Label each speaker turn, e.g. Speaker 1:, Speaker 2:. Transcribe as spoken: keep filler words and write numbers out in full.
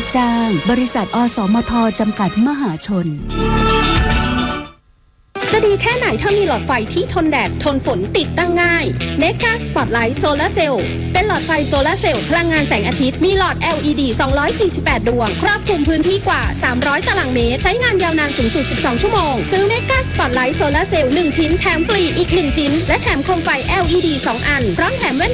Speaker 1: จ้างบริษัทอสมทจำกัดมหาชน
Speaker 2: จะดีแค่ไหนถ้ามีหลอดไฟที่ทนแดดทนฝนติดตั้งง่าย Mega Spotlight Solar Cell เป็นหลอดไฟโซลาร์เซลล์พลังงานแสงอาทิตย์มีหลอด แอล อี ดี สองร้อยสี่สิบแปด ดวงครอบคลุมพื้นที่กว่าสามร้อยตารางเมตรใช้งานยาวนานสูงสุดสิบสองชั่วโมงซื้อ Mega Spotlight Solar Cell หนึ่งชิ้นแถมฟรีอีกหนึ่งชิ้นและแถมโคมไฟ แอล อี ดี สองอันพร้อมแถมแว่น